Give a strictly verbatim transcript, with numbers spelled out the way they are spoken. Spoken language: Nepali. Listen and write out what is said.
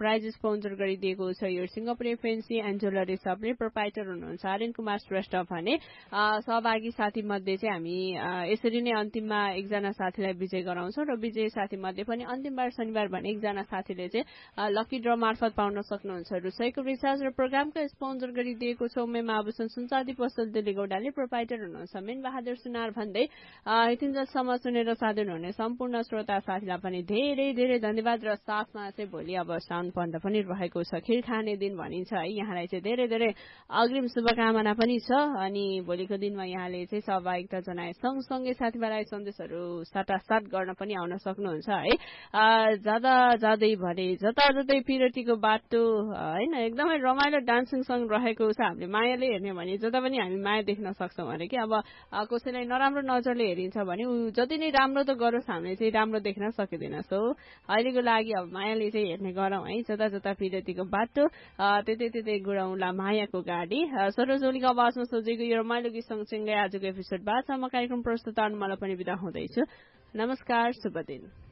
प्राइज स्पोन्सर गरिदिएको छ यो सिङ्गापुर फेन्सी एन्ड ज्वेलरी सबले प्रोपाइटर हुनुहुन्छ आर्यन कुमार श्रेष्ठ भने सहभागी साथी मध्ये चाहिँ हामी यसरी नै अन्तिममा एकजना साथीलाई विजय गराउँछौँ र विजय साथी मध्ये पनि अन्तिम बार शनिबार भने एकजना साथीले चाहिँ लकी ड्र मार्फत पाउन सक्नुहुन्छ रुसैको रिचार्ज र प्रोग्रामको स्पोन्सर गरिदिएको छ उमेमा आभूषण सुनचाँदी पसल दिलीगौडाले प्रोपाइटर हुनुहुन्छ मेन बहादुर सुनार भन्दै यतिन्जेलसम्म सुनेर साथ दिनुहुने सम्पूर्ण श्रोता साथीलाई पनि धेरै धेरै धन्यवाद र साथमा चाहिँ भोलि अब साउन पन्ध्र पनि रहेको छ खिर खाने दिन भनिन्छ है यहाँलाई चाहिँ धेरै धेरै अग्रिम शुभकामना पनि छ अनि भोलिको दिनमा यहाँले चाहिँ सहभागिता जनाए सँगसँगै साथीभाइलाई सन्देशहरू साटासाट गर्न पनि आउन सक्नुहुन्छ है जाँदा जाँदै भने जता जतै पिरतीको बाटो होइन एकदमै रमाइलो डान्सिङ सङ रहेको छ हामीले मायाले हेर्ने भने जता पनि हामी माया देख्न सक्छौँ अरे कि अब कसैलाई नराम्रो नजरले हेरिन्छ भने ऊ जति नै राम्रो त गरोस् हामीले चाहिँ राम्रो देख्न सकिँदैन सो अहिलेको लागि अब मायाले चाहिँ हेर्ने गरौँ है जता जता पिरतीको बाटो त्यतै त्यतै गुडाउँला मायाको गाडी सरोजोलीको आवाजमा सोचेको यो रमाइलो गीत सँगसँगै आजको एपिसोड बादसम्म कार्यक्रम प्रस्तुत मलाई पनि बिदा हुँदैछु नमस्कार शुभ दिन